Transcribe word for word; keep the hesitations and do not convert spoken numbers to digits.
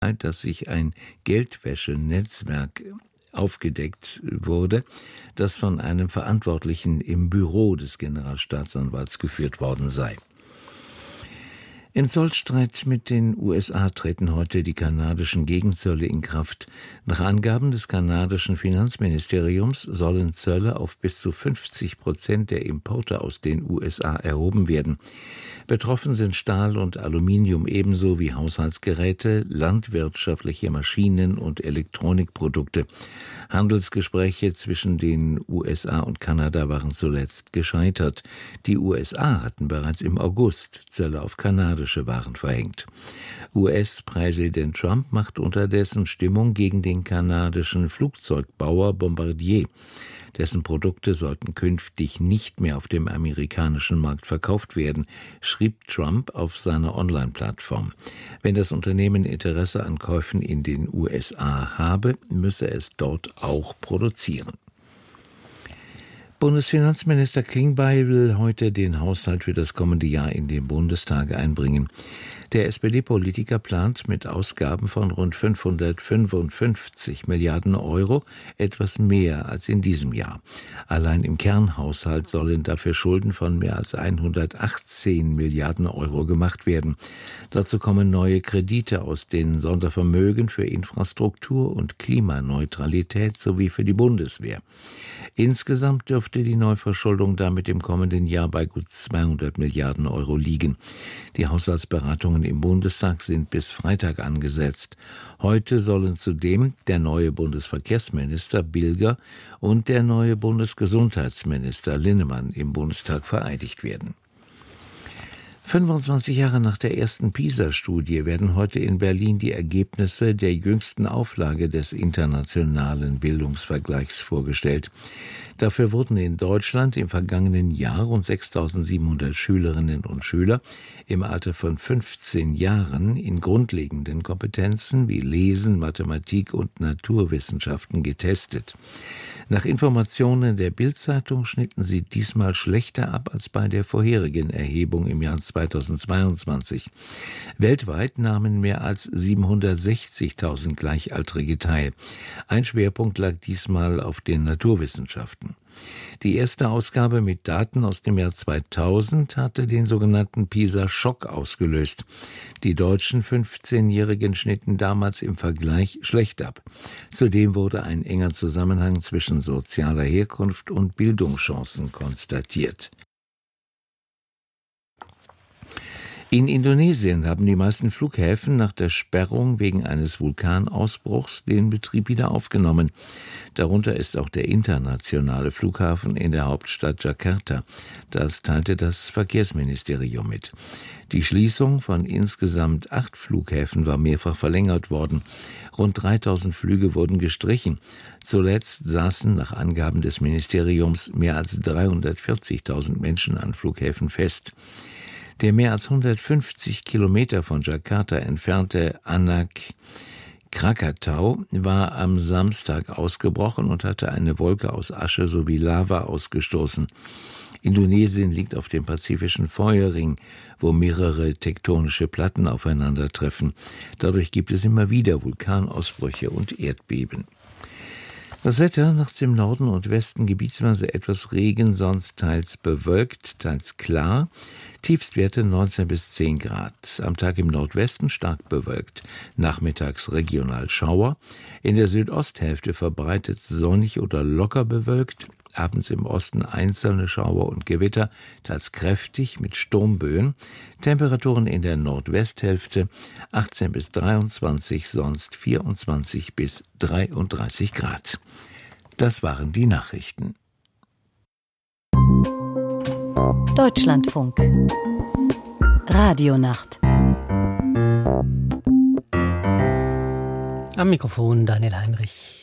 dass sich ein Geldwäschenetzwerk aufgedeckt wurde, das von einem Verantwortlichen im Büro des Generalstaatsanwalts geführt worden sei. Im Zollstreit mit den U S A treten heute die kanadischen Gegenzölle in Kraft. Nach Angaben des kanadischen Finanzministeriums sollen Zölle auf bis zu fünfzig Prozent der Importe aus den U S A erhoben werden. Betroffen sind Stahl und Aluminium ebenso wie Haushaltsgeräte, landwirtschaftliche Maschinen und Elektronikprodukte. Handelsgespräche zwischen den U S A und Kanada waren zuletzt gescheitert. Die U S A hatten bereits im August Zölle auf kanadische Waren verhängt. U S-Präsident Trump macht unterdessen Stimmung gegen den kanadischen Flugzeugbauer Bombardier. Dessen Produkte sollten künftig nicht mehr auf dem amerikanischen Markt verkauft werden, schrieb Trump auf seiner Online-Plattform. Wenn das Unternehmen Interesse an Käufen in den U S A habe, müsse es dort auch produzieren. Bundesfinanzminister Klingbeil will heute den Haushalt für das kommende Jahr in den Bundestag einbringen. Der S P D-Politiker plant mit Ausgaben von rund fünfhundertfünfundfünfzig Milliarden Euro etwas mehr als in diesem Jahr. Allein im Kernhaushalt sollen dafür Schulden von mehr als hundertachtzehn Milliarden Euro gemacht werden. Dazu kommen neue Kredite aus den Sondervermögen für Infrastruktur und Klimaneutralität sowie für die Bundeswehr. Insgesamt dürfte die Neuverschuldung damit im kommenden Jahr bei gut zweihundert Milliarden Euro liegen. Die Haushaltsberatungen im Bundestag sind bis Freitag angesetzt. Heute sollen zudem der neue Bundesverkehrsminister Bilger und der neue Bundesgesundheitsminister Linnemann im Bundestag vereidigt werden. fünfundzwanzig Jahre nach der ersten PISA-Studie werden heute in Berlin die Ergebnisse der jüngsten Auflage des internationalen Bildungsvergleichs vorgestellt. Dafür wurden in Deutschland im vergangenen Jahr rund sechstausendsiebenhundert Schülerinnen und Schüler im Alter von fünfzehn Jahren in grundlegenden Kompetenzen wie Lesen, Mathematik und Naturwissenschaften getestet. Nach Informationen der Bild-Zeitung schnitten sie diesmal schlechter ab als bei der vorherigen Erhebung im Jahr zweitausendzweiundzwanzig. Weltweit nahmen mehr als siebenhundertsechzigtausend Gleichaltrige teil. Ein Schwerpunkt lag diesmal auf den Naturwissenschaften. Die erste Ausgabe mit Daten aus dem Jahr zweitausend hatte den sogenannten PISA-Schock ausgelöst. Die deutschen fünfzehnjährigen schnitten damals im Vergleich schlecht ab. Zudem wurde ein enger Zusammenhang zwischen sozialer Herkunft und Bildungschancen konstatiert. In Indonesien haben die meisten Flughäfen nach der Sperrung wegen eines Vulkanausbruchs den Betrieb wieder aufgenommen. Darunter ist auch der internationale Flughafen in der Hauptstadt Jakarta. Das teilte das Verkehrsministerium mit. Die Schließung von insgesamt acht Flughäfen war mehrfach verlängert worden. Rund dreitausend Flüge wurden gestrichen. Zuletzt saßen nach Angaben des Ministeriums mehr als dreihundertvierzigtausend Menschen an Flughäfen fest. Der mehr als hundertfünfzig Kilometer von Jakarta entfernte Anak Krakatau war am Samstag ausgebrochen und hatte eine Wolke aus Asche sowie Lava ausgestoßen. Indonesien liegt auf dem pazifischen Feuerring, wo mehrere tektonische Platten aufeinandertreffen. Dadurch gibt es immer wieder Vulkanausbrüche und Erdbeben. Das Wetter: nachts im Norden und Westen gebietsweise etwas Regen, sonst teils bewölkt, teils klar. Tiefstwerte neunzehn bis zehn Grad. Am Tag im Nordwesten stark bewölkt. Nachmittags regional Schauer. In der Südosthälfte verbreitet sonnig oder locker bewölkt. Abends im Osten einzelne Schauer und Gewitter, teils kräftig mit Sturmböen. Temperaturen in der Nordwesthälfte achtzehn bis dreiundzwanzig, sonst vierundzwanzig bis dreiunddreißig Grad. Das waren die Nachrichten. Deutschlandfunk Radionacht. Am Mikrofon Daniel Heinrich.